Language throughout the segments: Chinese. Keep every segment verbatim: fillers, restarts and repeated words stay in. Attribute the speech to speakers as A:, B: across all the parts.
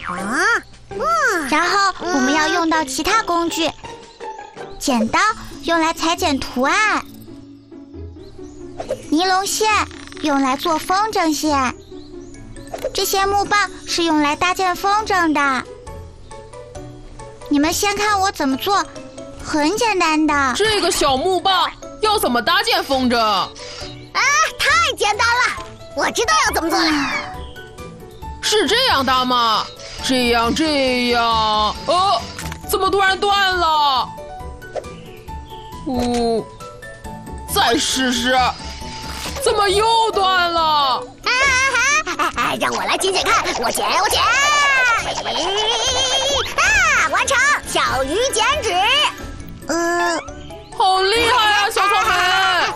A: 啊，嗯，
B: 然后我们要用到其他工具，剪刀用来裁剪图案，尼龙线用来做风筝线，这些木棒是用来搭建风筝的。你们先看我怎么做，很简单的。
C: 这个小木棒要怎么搭建风筝？
A: 啊，太简单了，我知道要怎么做了。
C: 是这样搭吗？这样这样，哦，怎么突然断了？哦，再试试，怎么又断了？
A: 啊哈哈！让我来剪剪看，我剪我剪，啊，完成小鱼剪纸。
B: 呃，
C: 好厉害啊，小草莓！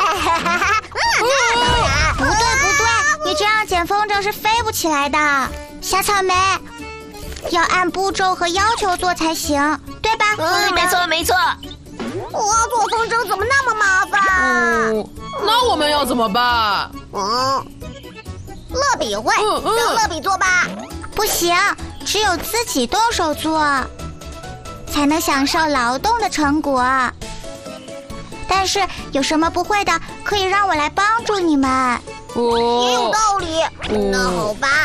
B: 不对不对，你这样剪风筝是飞不起来的。小草莓，要按步骤和要求做才行，对吧？
D: 嗯，没错没错。
A: 我做风筝怎么那么麻烦？
C: 哦，那我们要怎么办？
A: 嗯，乐比会，
C: 嗯嗯
A: 让乐比做吧。
B: 不行，只有自己动手做，才能享受劳动的成果。但是有什么不会的，可以让我来帮助你们。
C: 哦，
A: 也有道理。
C: 哦
A: 那好吧。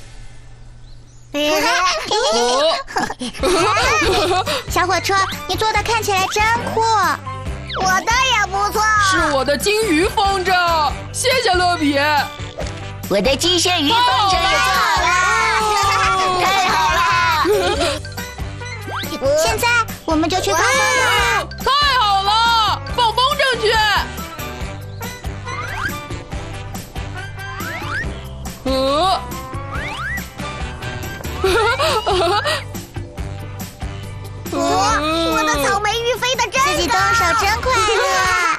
C: 哦，
B: 小火车，你做的看起来真酷。
A: 我的也不错。
C: 是我的金鱼风筝，谢谢乐比。
D: 我的机械鱼风筝也做好了，太好了！
B: 现在我们就去放风筝。
C: 太好了，放风筝去。呃，
A: 我我的草莓鱼飞得真高。
B: 自己动手真快乐。